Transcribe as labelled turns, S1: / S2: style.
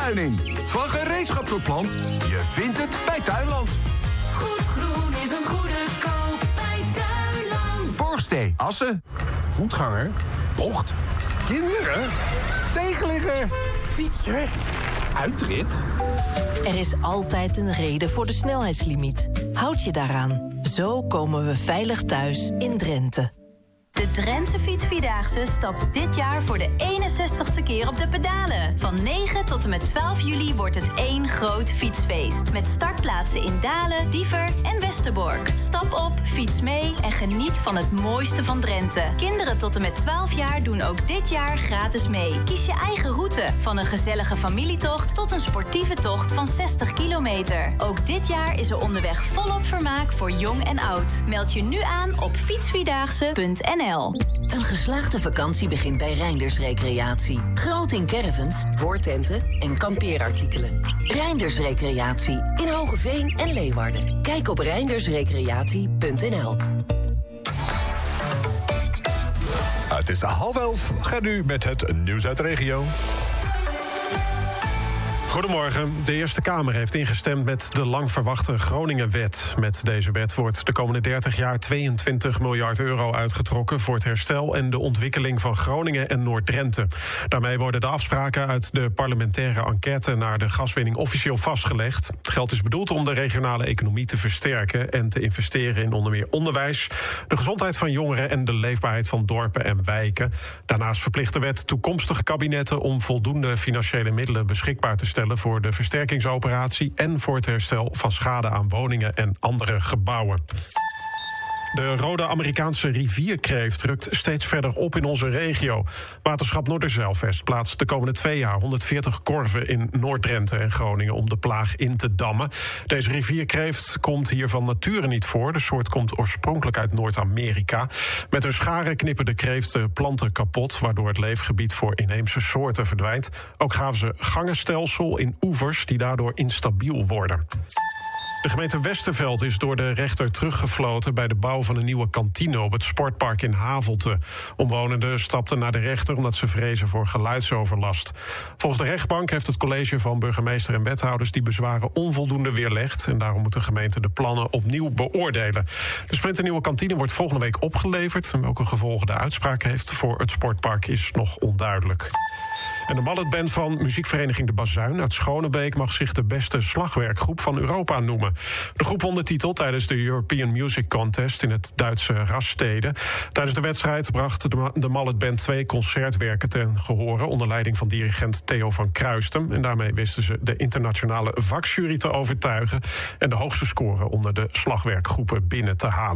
S1: tuin in. Van gereedschap tot plant, je vindt het bij Tuinland.
S2: Goed groen is een goede koop bij Tuinland.
S1: Voorstee, Assen.
S3: Voetganger, bocht, kinderen, tegenligger, fietser, uitrit.
S4: Er is altijd een reden voor de snelheidslimiet. Houd je daaraan. Zo komen we veilig thuis in Drenthe.
S5: De Drentse Fietsvierdaagse stapt dit jaar voor de 61ste keer op de pedalen. Van 9 tot en met 12 juli wordt het één groot fietsfeest. Met startplaatsen in Dalen, Diever en Westerbork. Stap op, fiets mee en geniet van het mooiste van Drenthe. Kinderen tot en met 12 jaar doen ook dit jaar gratis mee. Kies je eigen route, van een gezellige familietocht tot een sportieve tocht van 60 kilometer. Ook dit jaar is er onderweg volop vermaak voor jong en oud. Meld je nu aan op fietsvierdaagse.nl.
S4: Een geslaagde vakantie begint bij Reinders Recreatie. Groot in caravans, woordtenten en kampeerartikelen. Reinders Recreatie in Hogeveen en Leeuwarden. Kijk op reindersrecreatie.nl.
S6: Het is 10:30. Ga nu met het nieuws uit de regio. Goedemorgen. De Eerste Kamer heeft ingestemd met de lang verwachte Groningenwet. Met deze wet wordt de komende 30 jaar 22 miljard euro uitgetrokken voor het herstel en de ontwikkeling van Groningen en Noord-Drenthe. Daarmee worden de afspraken uit de parlementaire enquête naar de gaswinning officieel vastgelegd. Het geld is bedoeld om de regionale economie te versterken en te investeren in onder meer onderwijs, de gezondheid van jongeren en de leefbaarheid van dorpen en wijken. Daarnaast verplicht de wet toekomstige kabinetten om voldoende financiële middelen beschikbaar te stellen voor de versterkingsoperatie en voor het herstel van schade aan woningen en andere gebouwen. De rode Amerikaanse rivierkreeft rukt steeds verder op in onze regio. Waterschap Noorderzijlvest plaatst de komende 2 jaar 140 korven in Noord-Drenthe en Groningen om de plaag in te dammen. Deze rivierkreeft komt hier van nature niet voor. De soort komt oorspronkelijk uit Noord-Amerika. Met hun scharen knippen de kreeften planten kapot, waardoor het leefgebied voor inheemse soorten verdwijnt. Ook graven ze gangenstelsel in oevers die daardoor instabiel worden. De gemeente Westerveld is door de rechter teruggefloten bij de bouw van een nieuwe kantine op het sportpark in Havelte. Omwonenden stapten naar de rechter omdat ze vrezen voor geluidsoverlast. Volgens de rechtbank heeft het college van burgemeester en wethouders die bezwaren onvoldoende weerlegd. En daarom moet de gemeente de plannen opnieuw beoordelen. De splinternieuwe kantine wordt volgende week opgeleverd. En welke gevolgen de uitspraak heeft voor het sportpark is nog onduidelijk. En de balletband van muziekvereniging De Bazuin uit Schonebeek mag zich de beste slagwerkgroep van Europa noemen. De groep won de titel tijdens de European Music Contest in het Duitse Rastede. Tijdens de wedstrijd bracht de balletband 2 concertwerken ten gehore onder leiding van dirigent Theo van Kruistem. En daarmee wisten ze de internationale vakjury te overtuigen en de hoogste score onder de slagwerkgroepen binnen te halen.